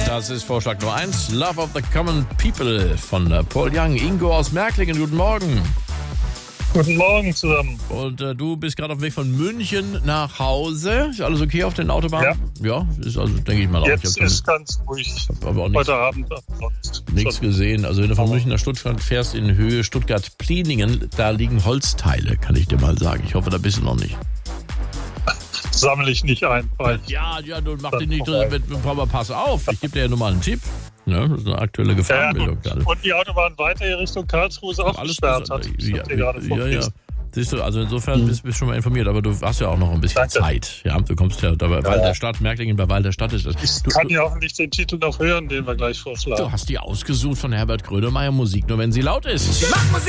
Das ist Vorschlag Nummer 1. Love of the Common People von Paul Young. Ingo aus Märklingen, guten Morgen. Guten Morgen zusammen. Und du bist gerade auf dem Weg von München nach Hause. Ist alles okay auf den Autobahnen? Ja, ist also, denke ich mal auch. Jetzt ist ganz ruhig. Aber auch heute Abend nichts gesehen. Also wenn du von München nach Stuttgart fährst in Höhe Stuttgart-Pliningen, da liegen Holzteile, kann ich dir mal sagen. Ich hoffe, da bist du noch nicht. Sammle ich nicht ein. Ja, du mach dich nicht mit pass auf. Ich gebe dir ja nur mal einen Tipp. Ja, das ist eine aktuelle Gefahrenmeldung gerade. Und die Autobahn weiter hier Richtung Karlsruhe ist auch gesperrt. Ja. Siehst du, also insofern bist du schon mal informiert, aber du hast ja auch noch ein bisschen Zeit. Ja, du kommst ja bei Walderstadt, Märklingen bei Walderstadt ist das. Ich kann ja hoffentlich den Titel noch hören, den wir gleich vorschlagen. Du hast die ausgesucht von Herbert Grönemeyer, Musik nur wenn sie laut ist.